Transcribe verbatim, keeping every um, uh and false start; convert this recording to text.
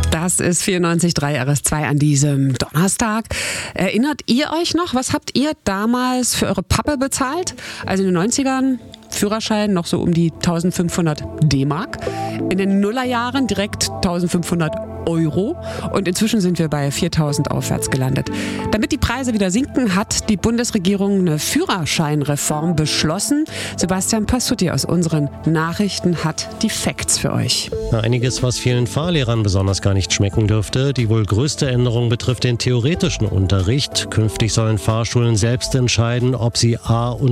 Das ist vierundneunzig Komma drei R S zwei an diesem Donnerstag. Erinnert ihr euch noch, was habt ihr damals für eure Pappe bezahlt? Also in den neunzigern Führerschein noch so um die eintausendfünfhundert D-Mark. In den Nullerjahren direkt eintausendfünfhundert Euro. Und inzwischen sind wir bei viertausend aufwärts gelandet. Damit die Preise wieder sinken, hat die Bundesregierung eine Führerscheinreform beschlossen. Sebastian Passutti aus unseren Nachrichten hat die Facts für euch. Einiges, was vielen Fahrlehrern besonders gar nicht schmecken dürfte. Die wohl größte Änderung betrifft den theoretischen Unterricht. Künftig sollen Fahrschulen selbst entscheiden, ob sie A- und